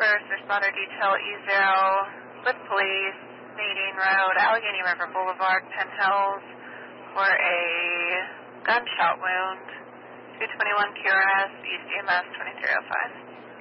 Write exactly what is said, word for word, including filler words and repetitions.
first responder detail E zero with police, Nadine Road, Allegheny River Boulevard, Penn Hills, for a gunshot wound, two twenty-one Q R S, East E M S twenty-three oh five.